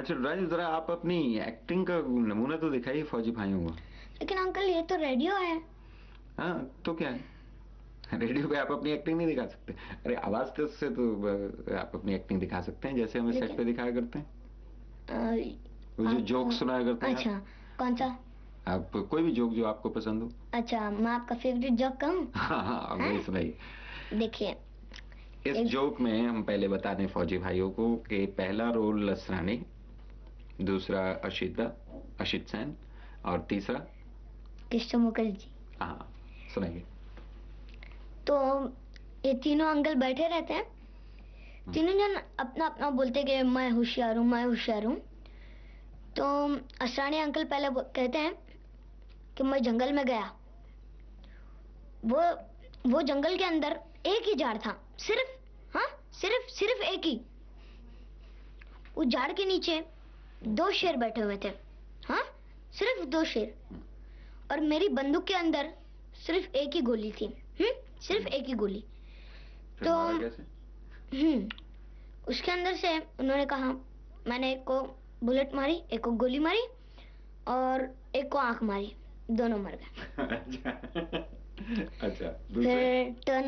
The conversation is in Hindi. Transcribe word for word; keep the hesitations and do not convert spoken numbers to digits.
अच्छा राजू, जरा आप अपनी एक्टिंग का नमूना तो दिखाइए फौजी भाइयों को। लेकिन अंकल ये तो रेडियो है। हाँ तो क्या है, रेडियो पे आप अपनी एक्टिंग नहीं दिखा सकते? अरे आवाज तो से तो आप अपनी एक्टिंग दिखा सकते हैं, जैसे हमें सेट पे दिखाया करते हैं। आ, वो जो जोक सुनाया करते हैं। अच्छा, कौन सा? आप कोई भी जोक जो आपको पसंद हो। अच्छा, मैं आपका फेवरेट जोक कहूँ? हाँ हाँ, वही सुनाइए। देखिए, इस एक... जोक में हम पहले बता दें फौजी भाइयों को कि पहला रोल लसरानी, दूसरा अशिता अशित सेन और तीसरा कृष्ण मुखर्जी। हाँ सुनाइए। तो ये तीनों अंकल बैठे रहते हैं, तीनों जन अपना अपना बोलते कि मैं होशियार हूँ, मैं होशियार हूँ। तो असरानी अंकल पहले कहते हैं कि मैं जंगल में गया। वो वो जंगल के अंदर एक ही झाड़ था, सिर्फ, हाँ सिर्फ सिर्फ एक ही। उस झाड़ के नीचे दो शेर बैठे हुए थे, हाँ सिर्फ दो शेर। और मेरी बंदूक के अंदर सिर्फ एक ही गोली थी, हम्म सिर्फ एक ही गोली। तो कैसे? हम्म उसके अंदर से उन्होंने कहा, मैंने एक को बुलेट मारी, एक को गोली मारी और एक को आंख मारी, दोनों मर गए। अच्छा अच्छा, फिर टर्न